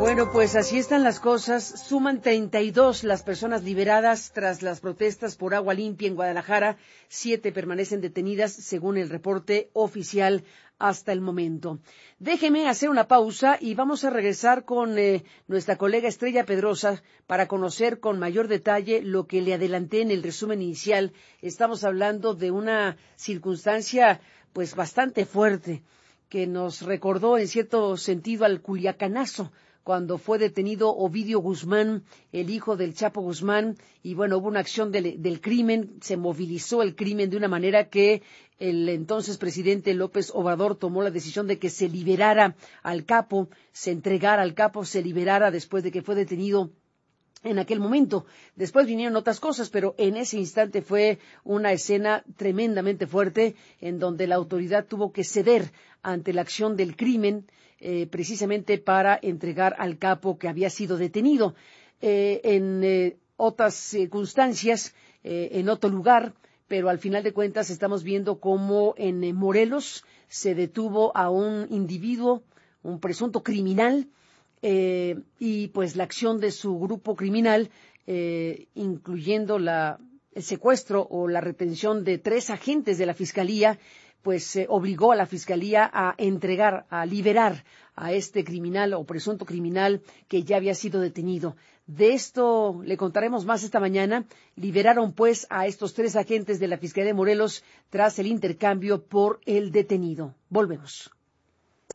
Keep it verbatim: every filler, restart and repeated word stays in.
Bueno, pues así están las cosas. Suman treinta y dos las personas liberadas tras las protestas por agua limpia en Guadalajara. Siete permanecen detenidas, según el reporte oficial hasta el momento. Déjeme hacer una pausa y vamos a regresar con eh, nuestra colega Estrella Pedrosa para conocer con mayor detalle lo que le adelanté en el resumen inicial. Estamos hablando de una circunstancia pues bastante fuerte que nos recordó en cierto sentido al Culiacanazo, cuando fue detenido Ovidio Guzmán, el hijo del Chapo Guzmán, y bueno, hubo una acción del, del crimen, se movilizó el crimen de una manera que el entonces presidente López Obrador tomó la decisión de que se liberara al capo, se entregara al capo, se liberara después de que fue detenido en aquel momento. Después vinieron otras cosas, pero en ese instante fue una escena tremendamente fuerte en donde la autoridad tuvo que ceder ante la acción del crimen, eh, precisamente para entregar al capo que había sido detenido. Eh, en eh, otras circunstancias, eh, en otro lugar, pero al final de cuentas estamos viendo cómo en eh, Morelos se detuvo a un individuo, un presunto criminal, Eh, y pues la acción de su grupo criminal, eh, incluyendo la, el secuestro o la retención de tres agentes de la Fiscalía, pues eh, obligó a la Fiscalía a entregar, a liberar a este criminal o presunto criminal que ya había sido detenido. De esto le contaremos más esta mañana. Liberaron pues a estos tres agentes de la Fiscalía de Morelos tras el intercambio por el detenido. Volvemos.